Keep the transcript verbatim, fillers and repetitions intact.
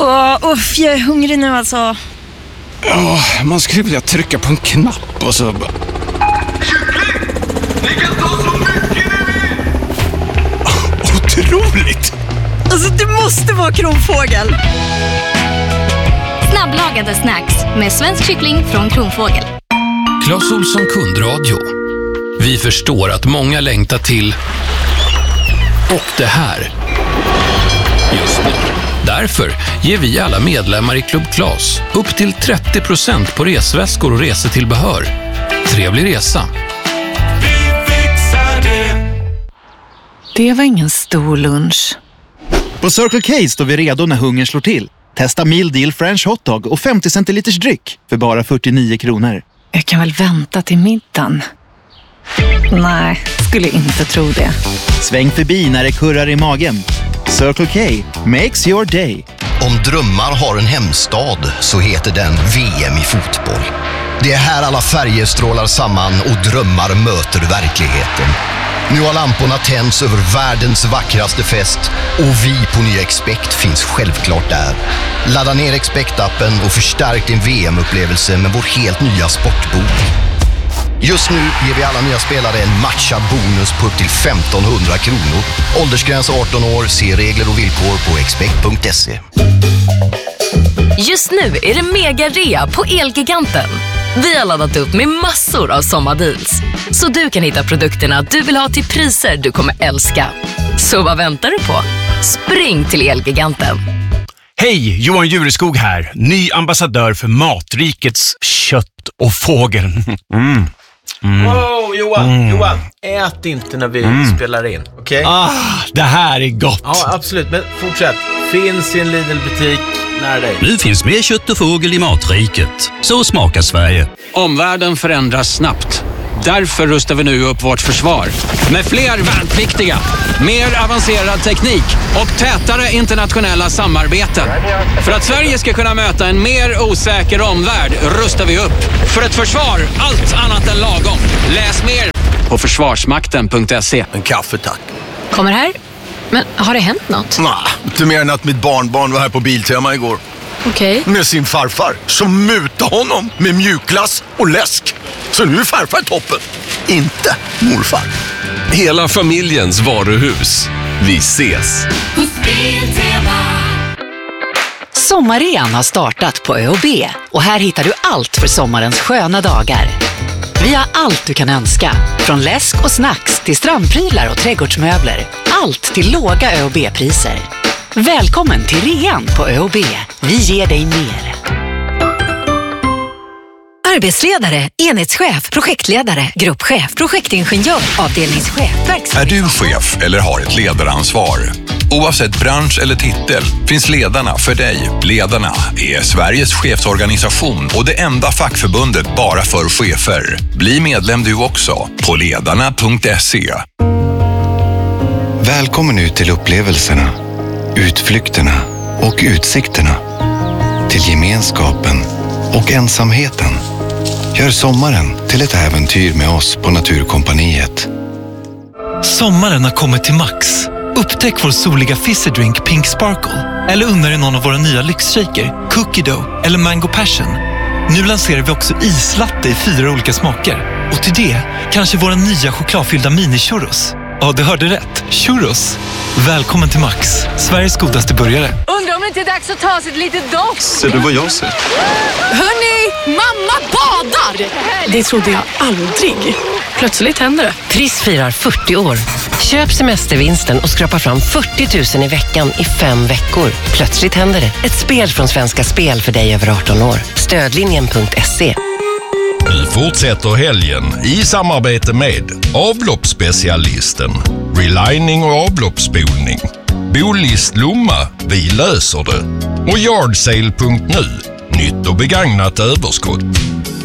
Åh, uff, jag är hungrig nu alltså. Ja, man skulle vilja trycka på en knapp och så bara... Kyckling! Ni kan ta så mycket ni vill! Otroligt! Alltså, det måste vara Kronfågel. Snabblagade snacks med svensk kyckling från Kronfågel. Clas Ohlson kundradio. Vi förstår att många längtar till och det här just nu. Därför ger vi alla medlemmar i Club Clas upp till trettio procent på resväskor och resetillbehör. Trevlig resa. Vi fixar det! Det var ingen stor lunch. På Circle K står vi redo när hungern slår till. Testa Meal Deal French Hotdog och femtio centiliters dryck för bara fyrtionio kronor. Jag kan väl vänta till middagen. Nej, skulle inte tro det. Sväng förbi när det kurrar i magen. Circle K makes your day. Om drömmar har en hemstad så heter den V M i fotboll. Det är här alla färger strålar samman och drömmar möter verkligheten. Nu har lamporna tänds över världens vackraste fest och vi på Nya Expect finns självklart där. Ladda ner Expect-appen och förstärk din V M-upplevelse med vår helt nya sportbok. Just nu ger vi alla nya spelare en matchad bonus på upp till femtonhundra kronor. Åldersgräns arton år, se regler och villkor på expect punkt se. Just nu är det mega-rea på Elgiganten. Vi har laddat upp med massor av sommardeals. Så du kan hitta produkterna du vill ha till priser du kommer älska. Så vad väntar du på? Spring till Elgiganten. Hej, Johan Jureskog här. Ny ambassadör för Matrikets kött och fågel. Mm. Mm. Wow, Johan, Mm. Johan, ät inte när vi Mm. spelar in, okej? Okay? Ah, det här är gott. Ja, absolut, men fortsätt. Finns i en Lidl-butik nära dig. Nu finns mer kött och fågel i Matriket. Så smakar Sverige. Omvärlden förändras snabbt. Därför rustar vi nu upp vårt försvar. Med fler värnpliktiga, mer avancerad teknik och tätare internationella samarbeten. För att Sverige ska kunna möta en mer osäker omvärld rustar vi upp. För ett försvar, allt annat än lagom. Läs mer på försvarsmakten punkt se. En kaffe, tack. Kommer här? Men har det hänt något? Nej, inte mer än att mitt barnbarn var här på Biltema igår. Okej. Med sin farfar, som mutade honom med mjukglass och läsk. Så nu är farfar toppen, inte morfar. Hela familjens varuhus. Vi ses. Sommarrean har startat på Ö och B och här hittar du allt för sommarens sköna dagar. Vi har allt du kan önska, från läsk och snacks till strandprylar och trädgårdsmöbler. Allt till låga Ö och B-priser. Välkommen till rean på Ö och B. Vi ger dig mer. Arbetsledare, enhetschef, projektledare, gruppchef, projektingenjör, avdelningschef, Är du chef eller har ett ledaransvar? Oavsett bransch eller titel finns Ledarna för dig. Ledarna är Sveriges chefsorganisation och det enda fackförbundet bara för chefer. Bli medlem du också på ledarna punkt se. Välkommen ut till upplevelserna, utflykterna och utsikterna. Till gemenskapen och ensamheten. Gör sommaren till ett äventyr med oss på Naturkompaniet. Sommaren har kommit till Max. Upptäck vår soliga fizzy drink Pink Sparkle. Eller unna dig någon av våra nya lyxshaker, Cookie Dough eller Mango Passion. Nu lanserar vi också islatte i fyra olika smaker. Och till det kanske våra nya chokladfyllda mini-churros. Ja, du hörde rätt. Churros. Välkommen till Max, Sveriges godaste burgare. Undrar om det inte är dags att ta sig ett litet dopp. Ser du vad jag ser? Hörni, mamma badar! Det trodde jag aldrig. Plötsligt händer det. Triss firar fyrtio år. Köp semestervinsten och skrapa fram fyrtio tusen i veckan i fem veckor. Plötsligt händer det. Ett spel från Svenska Spel för dig över arton år. Stödlinjen punkt se. Vi fortsätter helgen i samarbete med avloppsspecialisten, relining och avloppsspolning, Bolist Lomma, vi löser det, och Yardsale punkt nu, nytt och begagnat överskott.